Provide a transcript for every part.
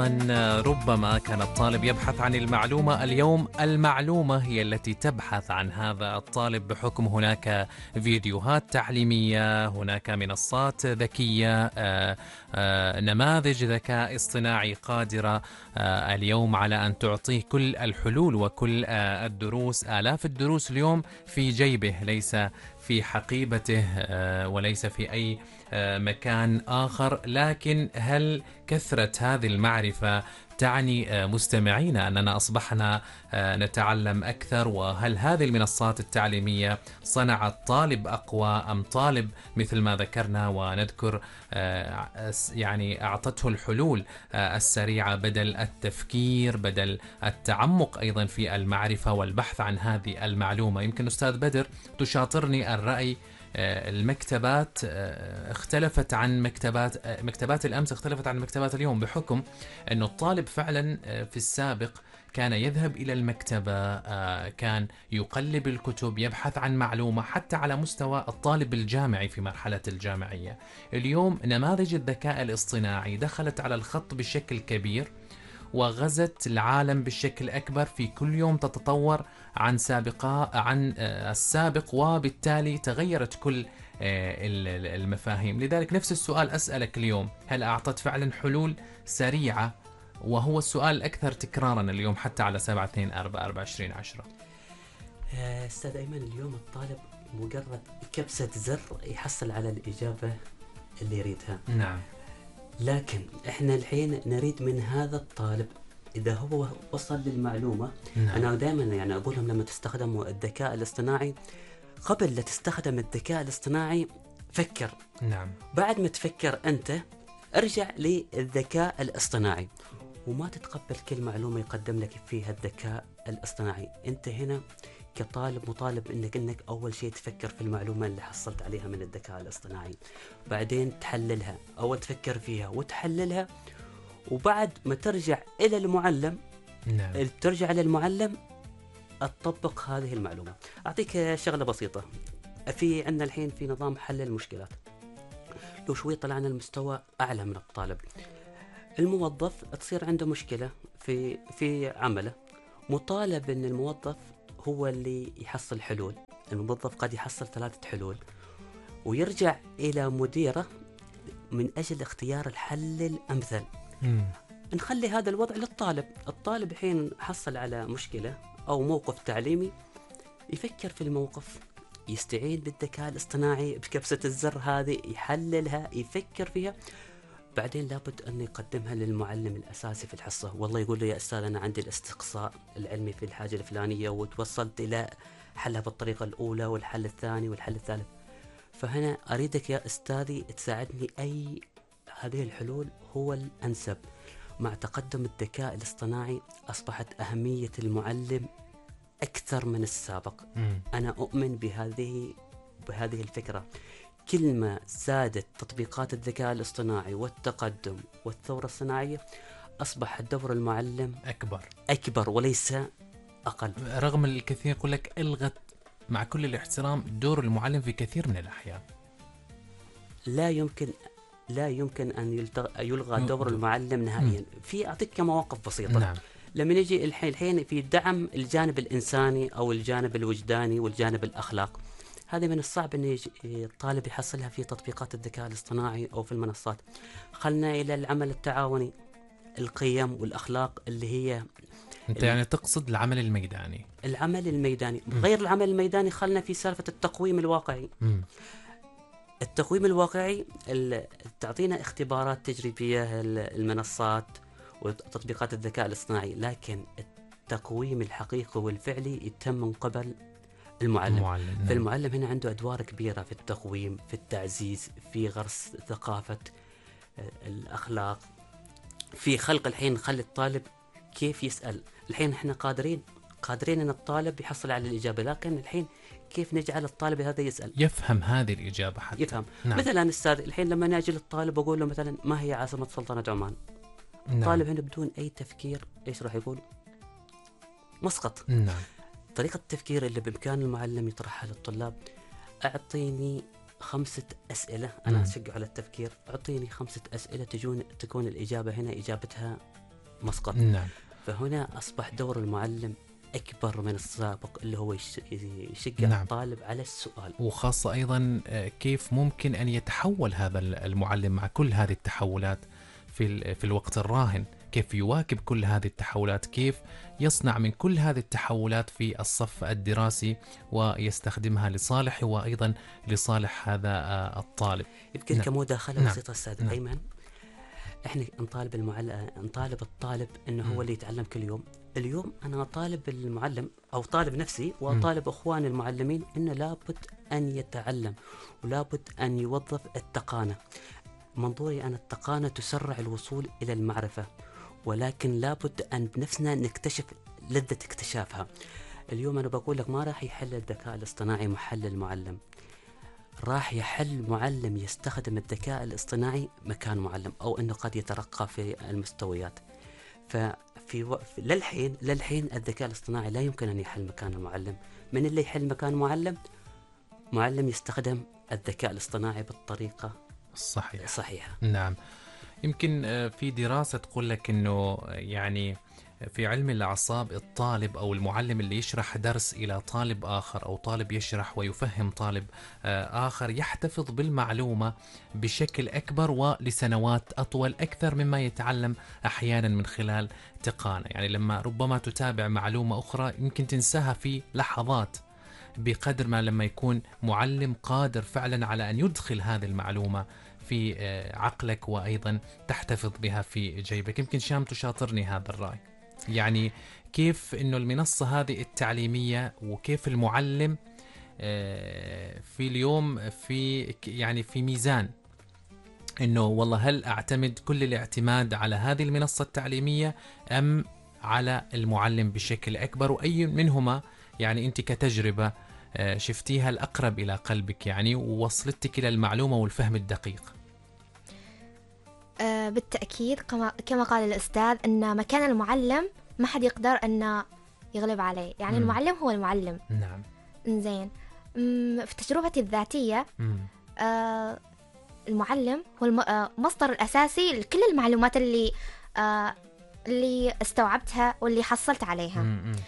ربما كان الطالب يبحث عن المعلومة، اليوم المعلومة هي التي تبحث عن هذا الطالب، بحكم هناك فيديوهات تعليمية، هناك منصات ذكية، نماذج ذكاء اصطناعي قادرة اليوم على أن تعطيه كل الحلول وكل الدروس. آلاف الدروس اليوم في جيبه، ليس في حقيبته وليس في أي مكان آخر. لكن هل كثرة هذه المعرفة تعني مستمعينا أننا أصبحنا نتعلم أكثر؟ وهل هذه المنصات التعليمية صنعت طالب أقوى أم طالب مثل ما ذكرنا ونذكر يعني أعطته الحلول السريعة بدل التفكير، بدل التعمق أيضا في المعرفة والبحث عن هذه المعلومة؟ يمكن أستاذ بدر تشاطرني الرأي، المكتبات اختلفت عن مكتبات الأمس، اختلفت عن مكتبات اليوم، بحكم أنه الطالب فعلا في السابق كان يذهب إلى المكتبة، كان يقلب الكتب، يبحث عن معلومة حتى على مستوى الطالب الجامعي في مرحلة الجامعية. اليوم نماذج الذكاء الاصطناعي دخلت على الخط بشكل كبير وغزت العالم بشكل أكبر، في كل يوم تتطور عن السابق، وبالتالي تغيرت كل المفاهيم. لذلك نفس السؤال أسألك اليوم، هل أعطت فعلا حلول سريعة؟ وهو السؤال الأكثر تكرارا اليوم حتى على 7/2/2010. أستاذ أيمن، اليوم الطالب مجرد كبسة زر يحصل على الإجابة اللي يريدها. نعم. لكن احنا الحين نريد من هذا الطالب اذا هو وصل للمعلومه. نعم. انا دائما يعني اقول لهم لما تستخدموا الذكاء الاصطناعي، قبل لا تستخدم الذكاء الاصطناعي فكر. نعم. بعد ما تفكر انت ارجع للذكاء الاصطناعي، وما تتقبل كل معلومه يقدم لك فيها الذكاء الاصطناعي. انت هنا كطالب مطالب انك اول شيء تفكر في المعلومه اللي حصلت عليها من الذكاء الاصطناعي، بعدين تحللها، اول تفكر فيها وتحللها، وبعد ما ترجع الى المعلم. نعم. ترجع للمعلم تطبق هذه المعلومه. اعطيك شغله بسيطه، في عندنا الحين في نظام حل المشكلات. لو شوي طلعنا المستوى اعلى من الطالب، الموظف تصير عنده مشكله في عمله، مطالب ان الموظف هو اللي يحصل حلول. الموظف قد يحصل 3 حلول ويرجع إلى مديره من أجل اختيار الحل الأمثل. نخلي هذا الوضع للطالب. الطالب حين حصل على مشكلة أو موقف تعليمي، يفكر في الموقف، يستعين بالذكاء الاصطناعي بكبسة الزر هذه، يحللها، يفكر فيها، بعدين لابد أن يقدمها للمعلم الأساسي في الحصة. والله يقول له يا أستاذ أنا عندي الاستقصاء العلمي في الحاجة الفلانية، وتوصلت إلى حلها بالطريقة الأولى والحل الثاني والحل الثالث. فهنا أريدك يا أستاذي تساعدني، أي هذه الحلول هو الأنسب. مع تقدم الذكاء الاصطناعي أصبحت أهمية المعلم أكثر من السابق. أنا أؤمن بهذه الفكرة. كل ما زادت تطبيقات الذكاء الاصطناعي والتقدم والثورة الصناعية، أصبح دور المعلم أكبر وليس أقل. رغم الكثير يقول لك ألغت، مع كل الاحترام، دور المعلم في كثير من الأحيان. لا يمكن أن يلغى دور المعلم نهائيا. في أعطيك مواقف بسيطة. نعم. لما نجي الحين في دعم الجانب الإنساني أو الجانب الوجداني والجانب الأخلاق، هذه من الصعب أن الطالب يحصلها في تطبيقات الذكاء الاصطناعي أو في المنصات. خلنا إلى العمل التعاوني، القيم والأخلاق اللي هي أنت يعني تقصد العمل الميداني. العمل الميداني. غير العمل الميداني، خلنا في سالفة التقويم الواقعي. التقويم الواقعي تعطينا اختبارات تجريبية المنصات وتطبيقات الذكاء الاصطناعي، لكن التقويم الحقيقي والفعلي يتم من قبل المعلم. فالمعلم هنا عنده أدوار كبيرة في التقويم، في التعزيز، في غرس ثقافة الأخلاق، في خلق. الحين نخلي الطالب كيف يسأل. الحين احنا قادرين ان الطالب يحصل على الإجابة، لكن الحين كيف نجعل الطالب هذا يسأل، يفهم هذه الإجابة حتى يفهم. نعم. مثلا أستاذ، الحين لما ناجي للطالب أقول له مثلا ما هي عاصمة سلطنة عمان؟ نعم. الطالب هنا بدون أي تفكير إيش راح يقول؟ مسقط. نعم. طريقة التفكير اللي بإمكان المعلم يطرحها للطلاب، أعطيني 5 أسئلة. أنا أشجع على التفكير. أعطيني 5 أسئلة تكون الإجابة هنا إجابتها مسقط. نعم. فهنا أصبح دور المعلم أكبر من السابق، اللي هو يشجع نعم. الطالب على السؤال. وخاصة أيضا كيف ممكن أن يتحول هذا المعلم مع كل هذه التحولات في الوقت الراهن، كيف يواكب كل هذه التحولات، كيف يصنع من كل هذه التحولات في الصف الدراسي ويستخدمها لصالحه وأيضا لصالح هذا الطالب. يمكن نعم. كمداخلة نعم. بسيطة أستاذ نعم. أيمن، احنا نطالب الطالب انه هو اللي يتعلم كل يوم. اليوم انا طالب المعلم او طالب نفسي وطالب اخواني المعلمين انه لابد ان يتعلم ولابد ان يوظف التقانة. منظوري انا التقانة تسرع الوصول الى المعرفة، ولكن لابد ان بنفسنا نكتشف لذة اكتشافها. اليوم انا بقول لك ما راح يحل الذكاء الاصطناعي محل المعلم، راح يحل معلم يستخدم الذكاء الاصطناعي مكان معلم، أو أنه قد يترقى في المستويات. للحين الذكاء الاصطناعي لا يمكن أن يحل مكان المعلم. من اللي يحل مكان معلم يستخدم الذكاء الاصطناعي بالطريقة الصحيحة. نعم. يمكن في دراسة تقول لك أنه يعني في علم الأعصاب الطالب أو المعلم اللي يشرح درس إلى طالب آخر أو طالب يشرح ويفهم طالب آخر يحتفظ بالمعلومة بشكل أكبر ولسنوات أطول أكثر مما يتعلم أحيانا من خلال تقانة. يعني لما ربما تتابع معلومة أخرى يمكن تنساها في لحظات، بقدر ما لما يكون معلم قادر فعلا على أن يدخل هذه المعلومة في عقلك وأيضا تحتفظ بها في جيبك. يمكن شام تشاطرني هذا الرأي، يعني كيف إنه المنصة هذه التعليمية وكيف المعلم في اليوم في ميزان إنه والله هل أعتمد كل الاعتماد على هذه المنصة التعليمية أم على المعلم بشكل أكبر، وأي منهما يعني أنت كتجربة شفتيها الأقرب إلى قلبك يعني ووصلتك إلى المعلومة والفهم الدقيق؟ بالتأكيد كما قال الأستاذ أن مكان المعلم ما حد يقدر أن يغلب عليه، يعني المعلم هو المعلم. نعم. إنزين، في تجربتي الذاتية المعلم هو المصدر الأساسي لكل المعلومات اللي استوعبتها واللي حصلت عليها.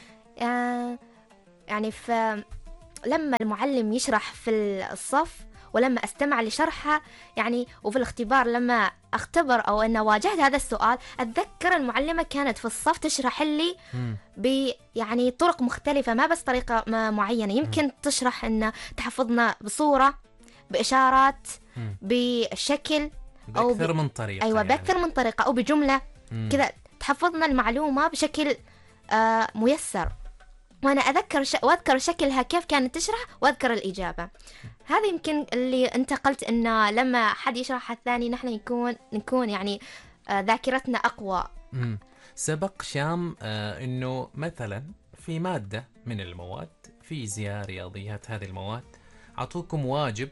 يعني لما المعلم يشرح في الصف ولما استمع لشرحه يعني، وفي الاختبار لما اختبر او ان واجهت هذا السؤال، اتذكر المعلمة كانت في الصف تشرح لي يعني طرق مختلفة، ما بس طريقة معينة. يمكن تشرح ان تحفظنا بصورة، بإشارات، بشكل او بأكثر من طريقة. ايوه يعني. بأكثر من طريقة او بجملة كذا تحفظنا المعلومة بشكل ميسر. وأنا وأذكر شكلها كيف كانت تشرح وأذكر الإجابة. هذا يمكن اللي أنت قلت إنه لما حد يشرح الثاني نحن نكون يعني ذاكرتنا أقوى. سبق شام إنه مثلا في مادة من المواد، فيزياء، رياضيات، هذه المواد عطوكم واجب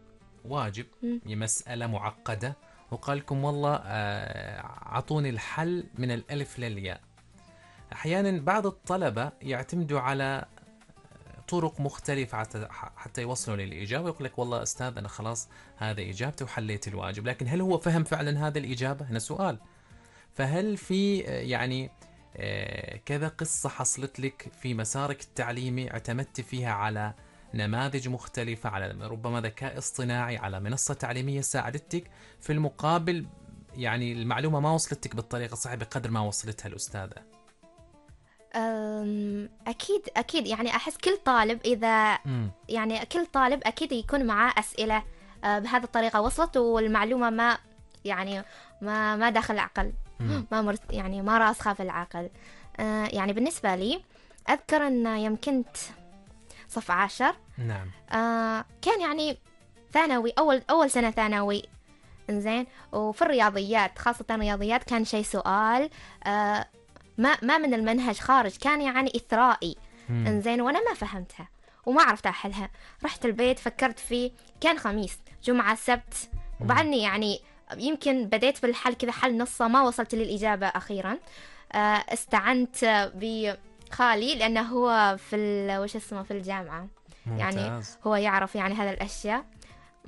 مسألة معقدة وقال لكم والله عطوني الحل من الألف للياء. أحيانا بعض الطلبة يعتمدوا على طرق مختلفة حتى يوصلوا للإجابة، يقول لك والله أستاذ أنا خلاص هذا إجابتي وحليت الواجب، لكن هل هو فهم فعلا هذه الإجابة؟ هنا سؤال. فهل في يعني كذا قصة حصلت لك في مسارك التعليمي اعتمدت فيها على نماذج مختلفة، على ربما ذكاء اصطناعي، على منصة تعليمية ساعدتك، في المقابل يعني المعلومة ما وصلتك بالطريقة الصحيحة بقدر ما وصلتها الأستاذة؟ أكيد يعني أحس كل طالب يعني كل طالب أكيد يكون معاه أسئلة بهذه الطريقة وصلت والمعلومة ما داخل العقل، يعني ما راسخة في العقل. يعني بالنسبة لي أذكر أن يوم كنت صف 10 نعم كان يعني ثانوي، أول سنة ثانوي، إنزين، وفي الرياضيات خاصة الرياضيات كان شيء سؤال ما من المنهج خارج، كان يعني إثرائي. إنزين، وأنا ما فهمتها وما عرفت أحلها. رحت البيت فكرت فيه، كان خميس، جمعة، سبت، وبعدني يعني يمكن بديت بالحل كذا حل نصه ما وصلت للإجابة أخيرا. استعنت بخالي لأنه هو في الجامعة. ممتاز. يعني هو يعرف يعني هذا الأشياء.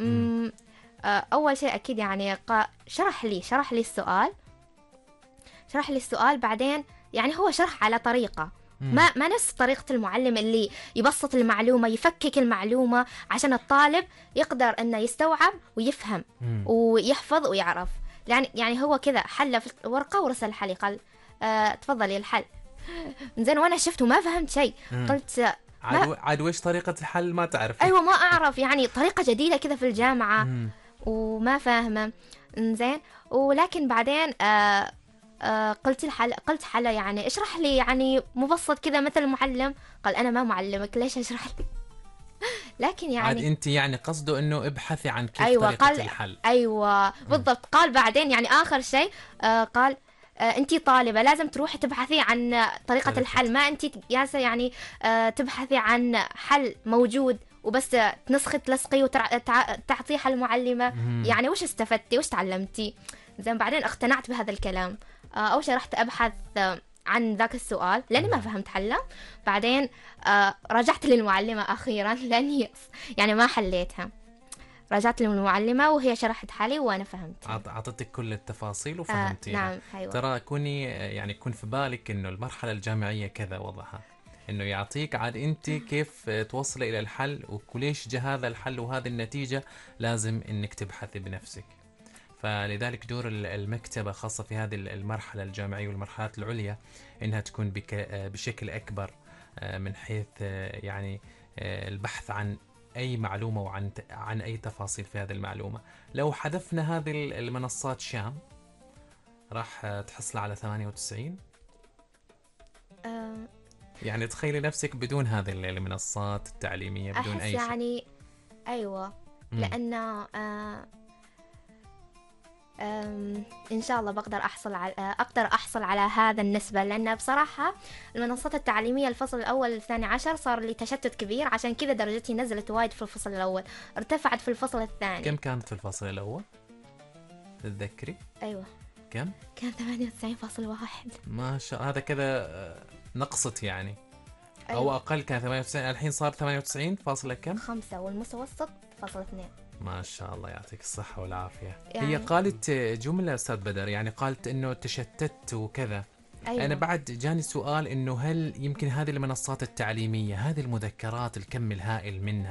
أول شيء أكيد يعني شرح لي السؤال، شرح لي السؤال، بعدين يعني هو شرح على طريقة ما نفس طريقة المعلم اللي يبسط المعلومة، يفكك المعلومة عشان الطالب يقدر انه يستوعب ويفهم ويحفظ ويعرف. يعني هو كذا حل في الورقة ورسل حلي، قال تفضلي الحل. زين، وانا شفته ما فهمت شيء، قلت عاد وش طريقة الحل ما تعرف؟ ايوه ما اعرف، يعني طريقة جديدة كذا في الجامعة وما فاهمة. زين، ولكن بعدين قلت حلا يعني اشرح لي يعني مبسط كذا مثل المعلم. قال انا ما معلمك، ليش اشرح لي؟ لكن يعني عاد انت يعني قصده انه ابحثي عن كيف أيوة طريقة قال الحل. ايوه بالضبط. قال بعدين يعني اخر شيء قال انتي طالبة لازم تروحي تبحثي عن طريقة الحل، ما انتي جالسة يعني تبحثي عن حل موجود وبس تنسخي تلصقي وتعطيه حل المعلمة. يعني وش استفدتي، وش تعلمتي؟ زين، بعدين اقتنعت بهذا الكلام. أول شيء رحت أبحث عن ذاك السؤال لأني ما فهمت حله. بعدين رجعت للمعلمة أخيرا لأني يعني ما حليتها. رجعت للمعلمة وهي شرحت حالي وأنا فهمت. أعطتك كل التفاصيل وفهمتيها. نعم أيوة. ترى كوني يعني يكون في بالك إنه المرحلة الجامعية كذا وضعها، إنه يعطيك عاد أنت كيف توصلي إلى الحل وليش جاء هذا الحل وهذه النتيجة، لازم إنك تبحثي بنفسك. فلذلك دور المكتبة خاصة في هذه المرحلة الجامعية والمرحلات العليا إنها تكون بشكل أكبر من حيث يعني البحث عن أي معلومة وعن أي تفاصيل في هذه المعلومة. لو حذفنا هذه المنصات شام راح تحصل على 98. يعني تخيلي نفسك بدون هذه المنصات التعليمية، بدون أي شيء. يعني أيوة لأن إن شاء الله أقدر أحصل على هذا النسبة، لأن بصراحة المنصات التعليمية الفصل الأول والثاني عشر صار لي تشتت كبير، عشان كذا درجتي نزلت وايد في الفصل الأول، ارتفعت في الفصل الثاني. كم كانت في الفصل الأول؟ تتذكري؟ أيوة كم؟ كان 98.1. ما شاء، هذا كذا نقصت يعني. أيوة. أو أقل، كان 98 الحين صار 98 فاصلة كم؟ 5 والمتوسط فاصلة 2. ما شاء الله، يعطيك الصحة والعافية. يعني هي قالت جملة أستاذ بدر، يعني قالت إنه تشتت وكذا. أيوة. أنا بعد جاني سؤال إنه هل يمكن هذه المنصات التعليمية، هذه المذكرات الكم الهائل منها